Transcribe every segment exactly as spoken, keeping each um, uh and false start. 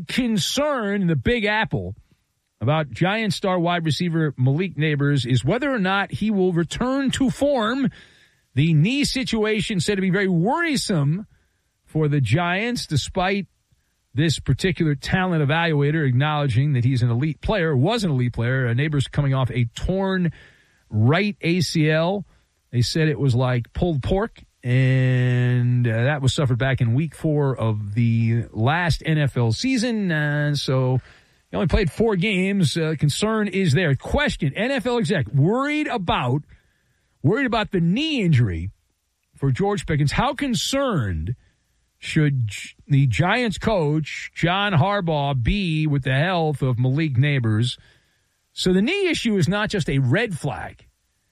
big concern in the Big Apple about Giants star wide receiver Malik Nabers is whether or not he will return to form. The knee situation said to be very worrisome for the Giants, despite this particular talent evaluator acknowledging that he's an elite player, was an elite player. Nabers coming off a torn right A C L. They said it was like pulled pork, and uh, that was suffered back in week four of the last N F L season. And so he only played four games. Uh, concern is there. Question, N F L exec, worried about, worried about the knee injury for George Pickens. How concerned should the Giants coach, John Harbaugh, be with the health of Malik Nabers? So the knee issue is not just a red flag.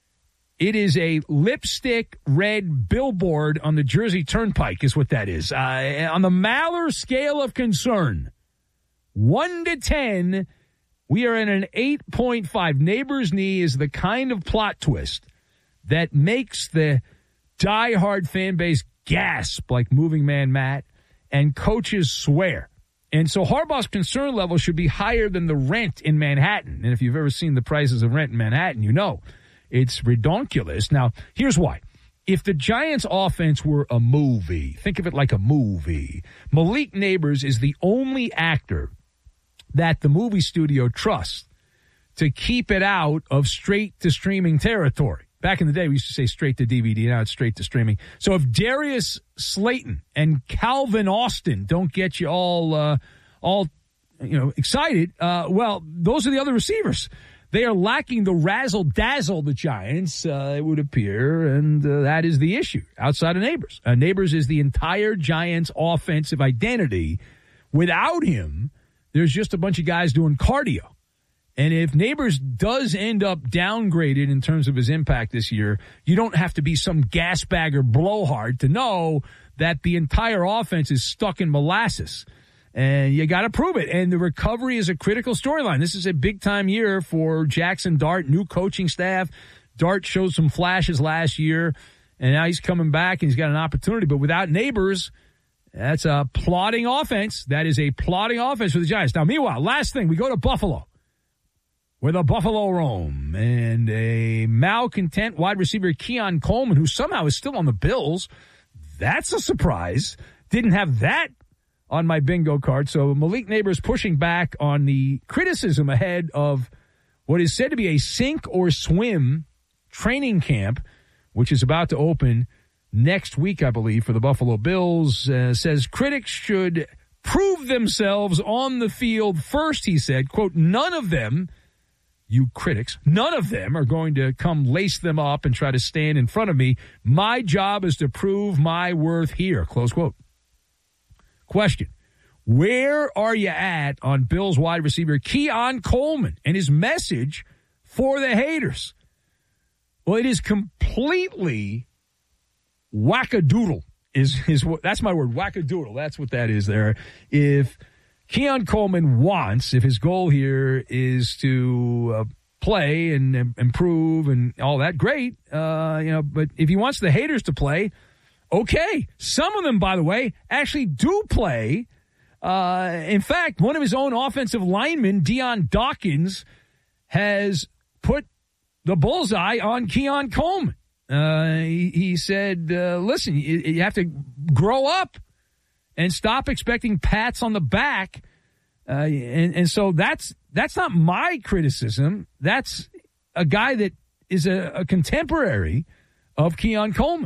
It is a lipstick red billboard on the Jersey Turnpike is what that is. Uh, on the Maller scale of concern, one to ten, we are at an eight point five. Nabers' knee is the kind of plot twist that makes the diehard fan base gasp like Moving Man Matt and coaches swear. And so Harbaugh's concern level should be higher than the rent in Manhattan. And if you've ever seen the prices of rent in Manhattan, you know it's redonkulous. Now, here's why. If the Giants' offense were a movie, think of it like a movie, Malik Nabers is the only actor that the movie studio trusts to keep it out of straight-to-streaming territory. Back in the day, we used to say straight to D V D. Now it's straight to streaming. So if Darius Slayton and Calvin Austin don't get you all, uh, all, you know, excited, uh, well, those are the other receivers. They are lacking the razzle-dazzle, the Giants, uh, it would appear, and uh, that is the issue outside of Nabers. Uh, Nabers is the entire Giants' offensive identity. Without him, there's just a bunch of guys doing cardio. And if Nabers does end up downgraded in terms of his impact this year, you don't have to be some gasbagger blowhard to know that the entire offense is stuck in molasses. And you got to prove it. And the recovery is a critical storyline. This is a big-time year for Jackson Dart, new coaching staff. Dart showed some flashes last year, and now he's coming back, and he's got an opportunity. But without Nabers, that's a plodding offense. That is a plodding offense for the Giants. Now, meanwhile, last thing, we go to Buffalo, where the Buffalo roam, and a malcontent wide receiver, Keon Coleman, who somehow is still on the Bills. That's a surprise. Didn't have that on my bingo card. So Malik Nabers pushing back on the criticism ahead of what is said to be a sink or swim training camp, which is about to open next week, I believe, for the Buffalo Bills. Uh, says critics should prove themselves on the field first, he said. Quote, none of them, you critics, none of them are going to come lace them up and try to stand in front of me. My job is to prove my worth here, close quote. Question, where are you at on Bills wide receiver Keon Coleman and his message for the haters? Well, it is completely wackadoodle. Is is that's my word, wackadoodle. That's what that is there. If Keon Coleman wants, if his goal here is to uh, play and uh, improve and all that, great. Uh, you know, but if he wants the haters to play, okay. Some of them, by the way, actually do play. Uh, in fact, one of his own offensive linemen, Dion Dawkins, has put the bullseye on Keon Coleman. Uh, he, he said, uh, listen, you, you have to grow up and stop expecting pats on the back. Uh, and, and so that's that's not my criticism. That's a guy that is a, a contemporary of Keon Coleman.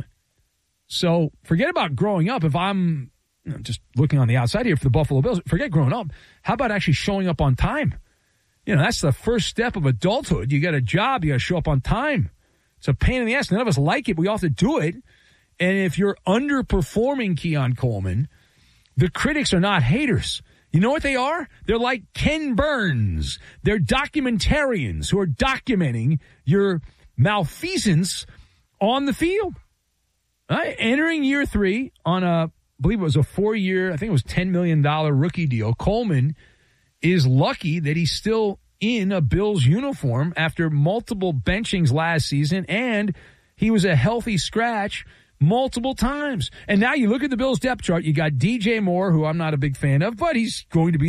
So forget about growing up. If I'm you know, just looking on the outside here for the Buffalo Bills, forget growing up. How about actually showing up on time? You know, that's the first step of adulthood. You got a job, you got to show up on time. It's a pain in the ass. None of us like it, but we all have to do it. And if you're underperforming Keon Coleman, the critics are not haters. You know what they are? They're like Ken Burns. They're documentarians who are documenting your malfeasance on the field. Right? Entering year three on a, I believe it was a four-year, I think it was ten million dollars rookie deal. Coleman is lucky that he's still in a Bills uniform after multiple benchings last season, and he was a healthy scratch multiple times. And now you look at the Bills depth chart, you got D J Moore, who I'm not a big fan of, but he's going to be